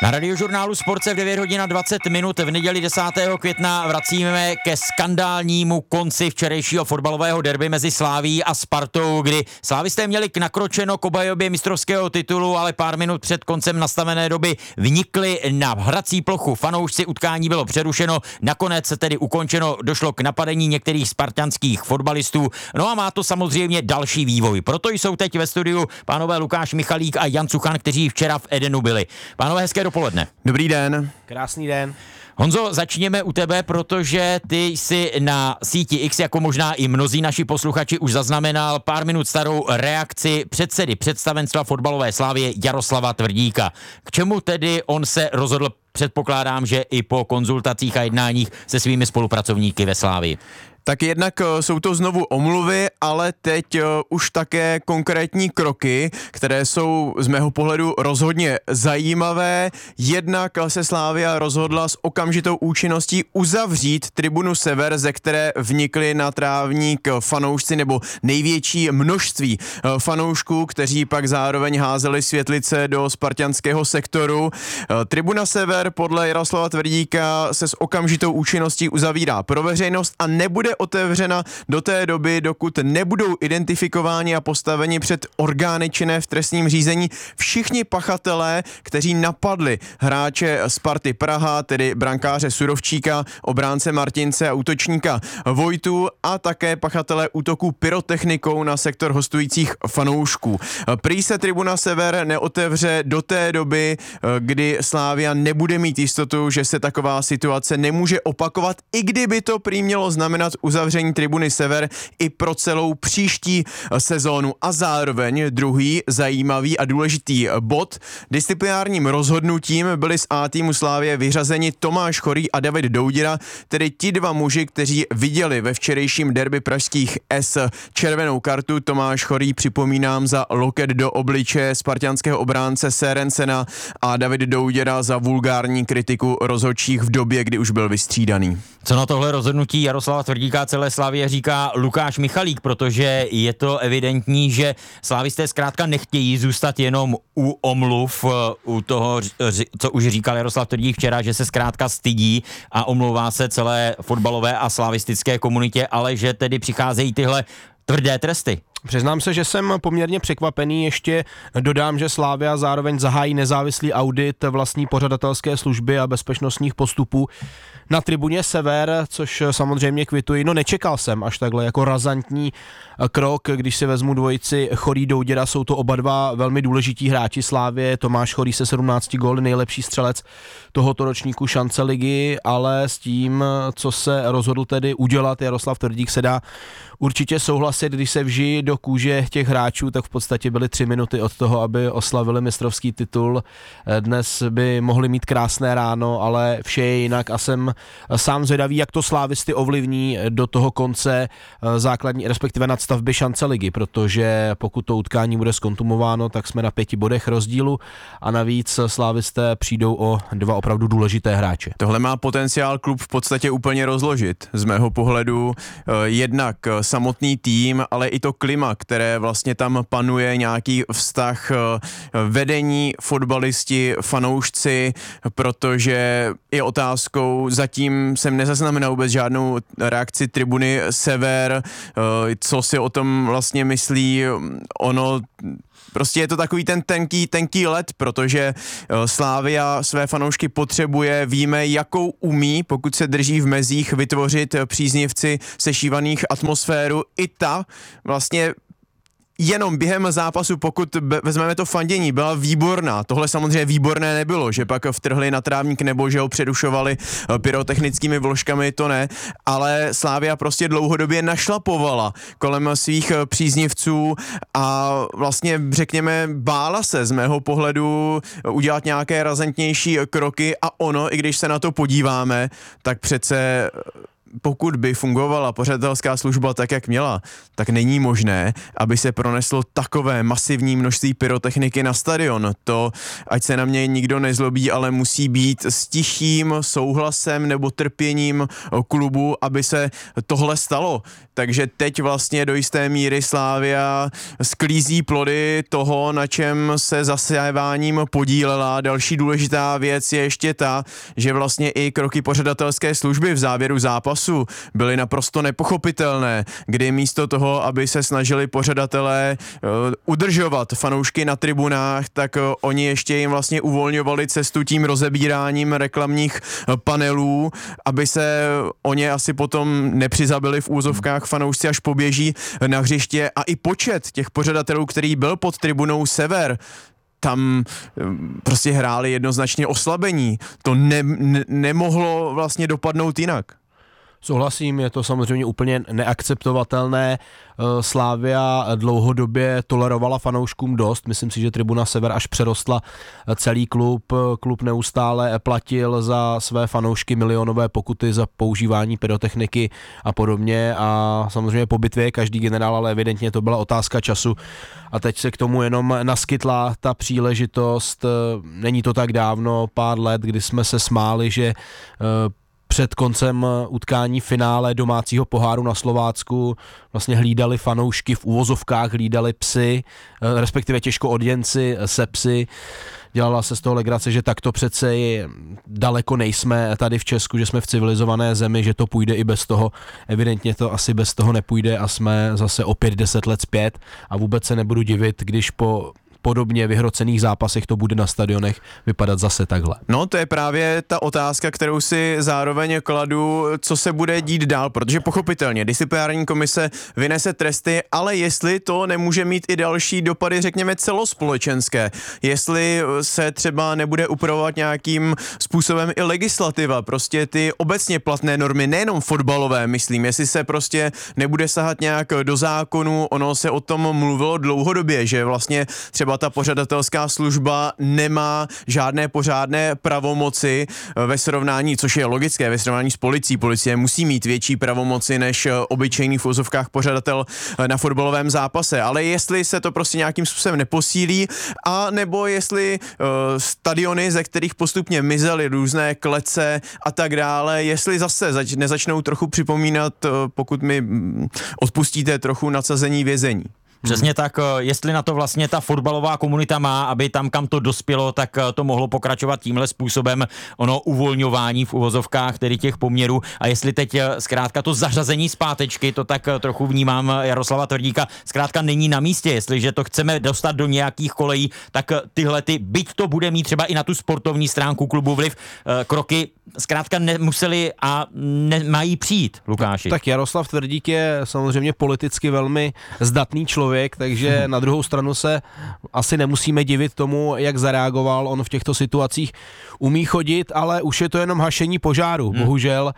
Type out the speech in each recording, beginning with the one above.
Na Radiožurnálu Sport se v 9 hodin a 20 minut v neděli 10. května vracíme ke skandálnímu konci včerejšího fotbalového derby mezi Slavií a Spartou, kdy slávisté měli nakročeno k obhajobě mistrovského titulu, ale pár minut před koncem nastavené doby vnikli na hrací plochu. Fanoušci, utkání bylo přerušeno, nakonec se tedy ukončeno, došlo k napadení některých spartanských fotbalistů. No a má to samozřejmě další vývoj. Proto jsou teď ve studiu pánové Lukáš Michalík a Jan Cuchan, kteří včera v Edenu byli. Pánové, hezké dopoledne. Dobrý den. Krásný den. Honzo, začněme u tebe, protože ty jsi na síti X, jako možná i mnozí naši posluchači, už zaznamenal pár minut starou reakci předsedy představenstva fotbalové Slavie Jaroslava Tvrdíka. K čemu tedy on se rozhodl, předpokládám, že i po konzultacích a jednáních se svými spolupracovníky ve Slavii? Tak jednak jsou to znovu omluvy, ale teď už také konkrétní kroky, které jsou z mého pohledu rozhodně zajímavé. Jednak se Slavia rozhodla s okamžitou účinností uzavřít tribunu Sever, ze které vnikli na trávník fanoušci nebo největší množství fanoušků, kteří pak zároveň házeli světlice do spartanského sektoru. Tribuna Sever podle Jaroslava Tvrdíka se s okamžitou účinností uzavírá pro veřejnost a nebude otevřena do té doby, dokud nebudou identifikováni a postaveni před orgány činné v trestním řízení všichni pachatelé, kteří napadli hráče Sparty Praha, tedy brankáře Surovčíka, obránce Martince a útočníka Vojtu a také pachatelé útoku pyrotechnikou na sektor hostujících fanoušků. Prý se tribuna Sever neotevře do té doby, kdy Slavia nebude mít jistotu, že se taková situace nemůže opakovat, i kdyby to prý mělo znamenat uzavření tribuny Sever i pro celou příští sezónu. A zároveň druhý zajímavý a důležitý bod. Disciplinárním rozhodnutím byli z A týmu Slavie vyřazeni Tomáš Chorý a David Douděra, tedy ti dva muži, kteří viděli ve včerejším derby pražských S červenou kartu. Tomáš Chorý, připomínám, za loket do obličeje spartanského obránce Serencena a David Douděra za vulgární kritiku rozhodčích v době, kdy už byl vystřídaný. Co na tohle rozhodnutí Jaroslava Tvrdíka celé Slavie říká Lukáš Michalík, protože je to evidentní, že slavisté zkrátka nechtějí zůstat jenom u omluv, u toho, co už říkal Jaroslav Tvrdík včera, že se zkrátka stydí a omlouvá se celé fotbalové a slavistické komunitě, ale že tedy přicházejí tyhle tvrdé tresty. Přiznám se, že jsem poměrně překvapený, ještě dodám, že Slavia zároveň zahájí nezávislý audit vlastní pořadatelské služby a bezpečnostních postupů na tribuně Sever, což samozřejmě kvituji. No nečekal jsem až takhle jako razantní krok, když si vezmu dvojici Chorý Douděra, jsou to oba dva velmi důležití hráči Slavie, Tomáš Chorý se 17 góly, nejlepší střelec tohoto ročníku šance ligy, ale s tím, co se rozhodl tedy udělat Jaroslav Tvrdík, se dá určitě souhlasit, když se vžijí do kůže těch hráčů, tak v podstatě byly 3 minuty od toho, aby oslavili mistrovský titul. Dnes by mohli mít krásné ráno, ale vše je jinak a jsem sám zvědavý, jak to slávisty ovlivní do toho konce základní, respektive nadstavby šance ligy, protože pokud to utkání bude zkontumováno, tak jsme na 5 bodech rozdílu a navíc slávisté přijdou o 2 opravdu důležité hráče. Tohle má potenciál klub v podstatě úplně rozložit. Z mého pohledu jednak samotný tým, ale i to klima, které vlastně tam panuje, nějaký vztah vedení, fotbalisti, fanoušci, protože je otázkou, zatím jsem nezaznamenal vůbec žádnou reakci tribuny Sever, co si o tom vlastně myslí, ono prostě je to takový ten tenký led, protože Slavia své fanoušky potřebuje, víme, jakou umí, pokud se drží v mezích, vytvořit příznivci sešívaných atmosféru. I ta vlastně jenom během zápasu, pokud vezmeme to fandění, byla výborná. Tohle samozřejmě výborné nebylo, že pak vtrhli na trávník nebo že ho přerušovali pyrotechnickými vložkami, to ne, ale Slavia prostě dlouhodobě našlapovala kolem svých příznivců a vlastně, řekněme, bála se z mého pohledu udělat nějaké razantnější kroky a ono, i když se na to podíváme, tak přece pokud by fungovala pořadatelská služba tak, jak měla, tak není možné, aby se proneslo takové masivní množství pyrotechniky na stadion. To, ať se na mě nikdo nezlobí, ale musí být s tichým souhlasem nebo trpěním klubu, aby se tohle stalo. Takže teď vlastně do jisté míry Slavia sklízí plody toho, na čem se zaséváním podílela. Další důležitá věc je ještě ta, že vlastně i kroky pořadatelské služby v závěru zápasu byly naprosto nepochopitelné, kdy místo toho, aby se snažili pořadatelé udržovat fanoušky na tribunách, tak oni ještě jim vlastně uvolňovali cestu tím rozebíráním reklamních panelů, aby se o ně asi potom nepřizabili v úzovkách fanoušci, až poběží na hřiště, a i počet těch pořadatelů, který byl pod tribunou Sever, tam prostě hráli jednoznačně oslabení. To nemohlo vlastně dopadnout jinak. Souhlasím, je to samozřejmě úplně neakceptovatelné. Slavia dlouhodobě tolerovala fanouškům dost. Myslím si, že tribuna Sever až přerostla celý klub. Klub neustále platil za své fanoušky milionové pokuty za používání pyrotechniky a podobně. A samozřejmě po bitvě je každý generál, ale evidentně to byla otázka času. A teď se k tomu jenom naskytla ta příležitost. Není to tak dávno, pár let, kdy jsme se smáli, že před koncem utkání finále domácího poháru na Slovácku vlastně hlídali fanoušky v uvozovkách, hlídali psy, respektive těžkooděnci se psy. Dělala se z toho legrace, že takto přece daleko nejsme tady v Česku, že jsme v civilizované zemi, že to půjde i bez toho. Evidentně to asi bez toho nepůjde a jsme zase opět 10 let zpět a vůbec se nebudu divit, když po podobně vyhrocených zápasech to bude na stadionech vypadat zase takhle. No, to je právě ta otázka, kterou si zároveň kladu, co se bude dít dál, protože pochopitelně disciplinární komise vynese tresty, ale jestli to nemůže mít i další dopady, řekněme celospolečenské, jestli se třeba nebude upravovat nějakým způsobem i legislativa, prostě ty obecně platné normy, nejenom fotbalové, myslím, jestli se prostě nebude sahat nějak do zákonu, ono se o tom mluvilo dlouhodobě, že vlastně třeba ta pořadatelská služba nemá žádné pořádné pravomoci ve srovnání, což je logické, ve srovnání s policií. Policie musí mít větší pravomoci než obyčejný v uvozovkách pořadatel na fotbalovém zápase, ale jestli se to prostě nějakým způsobem neposílí, a nebo jestli stadiony, ze kterých postupně mizely různé klece a tak dále, jestli zase nezačnou trochu připomínat, pokud mi odpustíte, trochu nadsazení vězení. Přesně tak, jestli na to vlastně ta fotbalová komunita má, aby tam, kam to dospělo, tak to mohlo pokračovat tímhle způsobem, ono uvolňování v uvozovkách, tedy těch poměrů, a jestli teď zkrátka to zařazení zpátečky, to tak trochu vnímám Jaroslava Tvrdíka, zkrátka není na místě, jestliže to chceme dostat do nějakých kolejí, tak tyhle, byť to bude mít třeba i na tu sportovní stránku klubu vliv, kroky zkrátka nemuseli a nemají přijít, Lukáši. Tak Jaroslav Tvrdík je samozřejmě politicky velmi zdatný člověk, takže na druhou stranu se asi nemusíme divit tomu, jak zareagoval. On v těchto situacích umí chodit, ale už je to jenom hašení požáru, bohužel.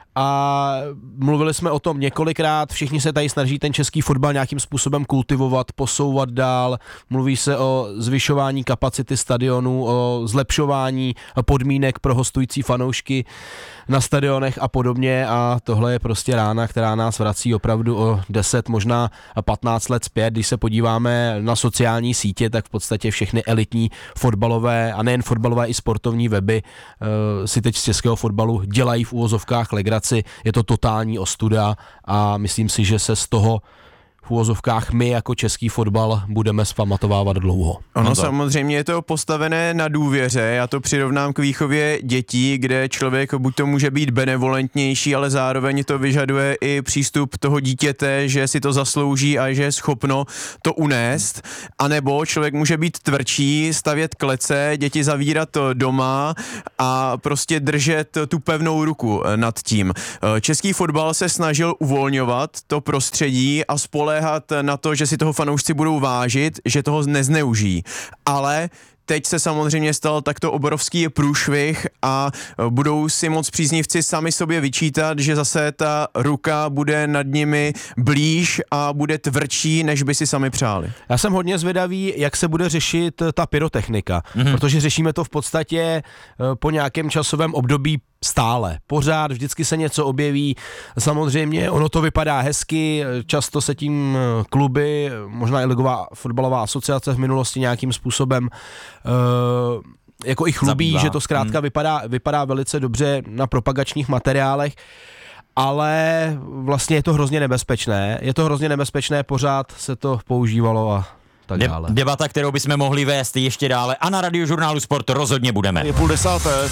A mluvili jsme o tom několikrát, všichni se tady snaží ten český fotbal nějakým způsobem kultivovat, posouvat dál, mluví se o zvyšování kapacity stadionů, o zlepšování podmínek pro hostující fanoušky na stadionech a podobně, a tohle je prostě rána, která nás vrací opravdu o 10, možná 15 let zpět. Když se podíváme na sociální sítě, tak v podstatě všechny elitní fotbalové a nejen fotbalové i sportovní weby si teď z českého fotbalu dělají v uvozovkách legraci. Je to totální ostuda a myslím si, že se z toho v uvozovkách my jako český fotbal budeme zpamatovávat dlouho. Ono samozřejmě je to postavené na důvěře, já to přirovnám k výchově dětí, kde člověk buď to může být benevolentnější, ale zároveň to vyžaduje i přístup toho dítěte, že si to zaslouží a že je schopno to unést, anebo člověk může být tvrdší, stavět klece, děti zavírat doma a prostě držet tu pevnou ruku nad tím. Český fotbal se snažil uvolňovat to prostředí a spoléhat na to, že si toho fanoušci budou vážit, že toho nezneužijí. Ale teď se samozřejmě stal takto obrovský průšvih a budou si moc příznivci sami sobě vyčítat, že zase ta ruka bude nad nimi blíž a bude tvrdší, než by si sami přáli. Já jsem hodně zvědavý, jak se bude řešit ta pyrotechnika, protože řešíme to v podstatě po nějakém časovém období stále, pořád, vždycky se něco objeví, samozřejmě ono to vypadá hezky, často se tím kluby, možná i Ligová fotbalová asociace v minulosti nějakým způsobem jako i chlubí, zabývá. Že to zkrátka vypadá velice dobře na propagačních materiálech, ale vlastně je to hrozně nebezpečné, pořád se to používalo a tak dále. Debata, kterou bychom mohli vést ještě dále a na Radiožurnálu Sport rozhodně budeme. Je 9:30.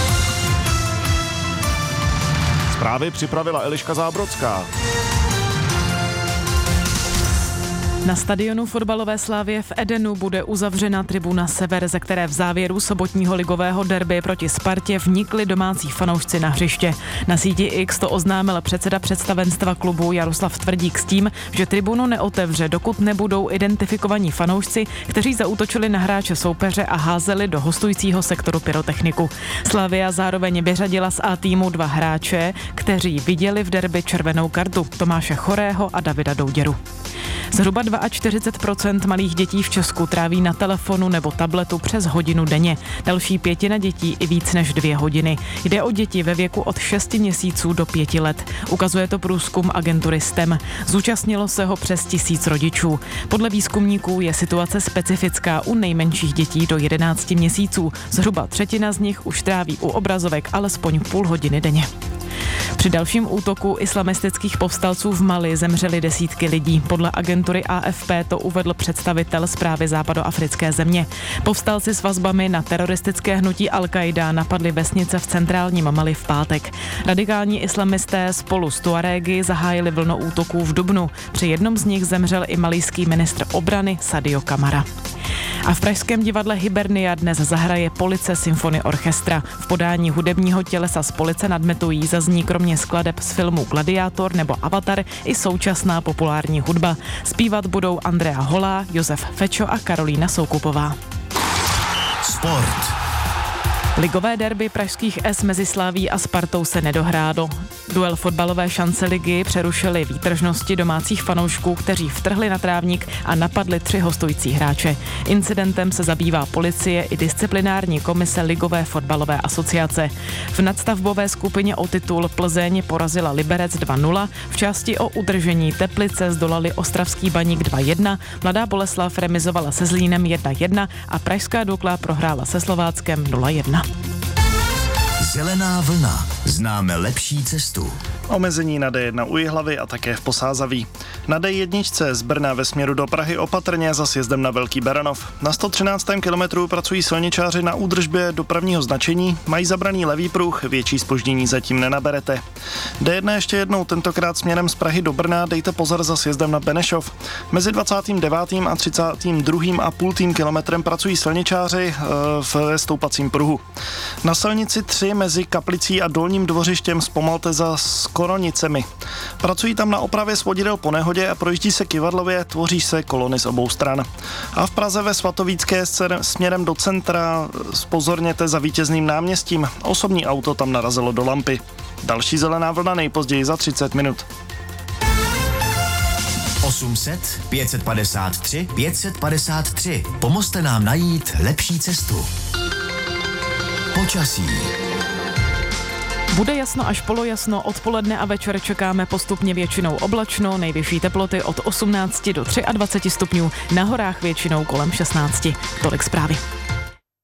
Zprávy připravila Eliška Zábrodská. Na stadionu fotbalové Slavie v Edenu bude uzavřena tribuna Sever, ze které v závěru sobotního ligového derby proti Spartě vnikli domácí fanoušci na hřiště. Na síti X to oznámil předseda představenstva klubu Jaroslav Tvrdík s tím, že tribunu neotevře, dokud nebudou identifikovaní fanoušci, kteří zaútočili na hráče soupeře a házeli do hostujícího sektoru pyrotechniku. Slavia zároveň vyřadila z A týmu 2 hráče, kteří viděli v derby červenou kartu, Tomáše Chorého a Davida Douděru. Zhruba 42% malých dětí v Česku tráví na telefonu nebo tabletu přes hodinu denně. Další 1/5 dětí i víc než 2 hodiny. Jde o děti ve věku od 6 měsíců do 5 let. Ukazuje to průzkum agentury STEM. Zúčastnilo se ho přes 1000 rodičů. Podle výzkumníků je situace specifická u nejmenších dětí do 11 měsíců. Zhruba 1/3 z nich už tráví u obrazovek alespoň půl hodiny denně. Při dalším útoku islamistických povstalců v Mali zemřely desítky lidí. Podle agentury AFP to uvedl představitel správy západoafrické země. Povstalci s vazbami na teroristické hnutí Al-Qaida napadli vesnice v centrálním Mali v pátek. Radikální islamisté spolu s Tuarégy zahájili vlnu útoků v dubnu. Při jednom z nich zemřel i malijský ministr obrany Sadio Kamara. A v pražském divadle Hibernia dnes zahraje Police Symphony Orchestra. V podání hudebního tělesa z Police nad Metují zazní kromě skladeb z filmů Gladiátor nebo Avatar i současná populární hudba. Zpívat budou Andrea Holá, Josef Fečo a Karolína Soukupová. Sport. Ligové derby pražských S mezi Slaví a Spartou se nedohrálo. Duel fotbalové šance ligy přerušily výtržnosti domácích fanoušků, kteří vtrhli na trávník a napadli 3 hostující hráče. Incidentem se zabývá policie i disciplinární komise Ligové fotbalové asociace. V nadstavbové skupině o titul Plzeň porazila Liberec 2-0, v části o udržení Teplice zdolali Ostravský Baník 2-1, Mladá Boleslav remizovala se Zlínem 1-1 a pražská Dukla prohrála se Slováckem 0-1. Zelená vlna. Známe lepší cestu. Omezení na D1 u Jihlavy a také v Posázaví. Na D1 z Brna ve směru do Prahy opatrně za sjezdem na Velký Beranov. Na 113. kilometru pracují silničáři na údržbě dopravního značení, mají zabraný levý pruh, větší zpoždění zatím nenaberete. D1 ještě jednou, tentokrát směrem z Prahy do Brna, dejte pozor za sjezdem na Benešov. Mezi 29. a 32,5 kilometrem pracují silničáři v stoupacím pruhu. Na silnici 3 mezi Kaplicí a Dolním Dvořištěm zpomalte za Skoronicemi. Pracují tam na opravě svodidel po nehodě a projíždí se kyvadlově, tvoří se kolony z obou stran. A v Praze ve Svatovícké směrem do centra zpozorněte za Vítězným náměstím. Osobní auto tam narazilo do lampy. Další zelená vlna nejpozději za 30 minut. 800 553 553. Pomozte nám najít lepší cestu. Počasí. Bude jasno až polojasno, odpoledne a večer čekáme postupně většinou oblačno, nejvyšší teploty od 18 do 23 stupňů, na horách většinou kolem 16. Tolik zprávy.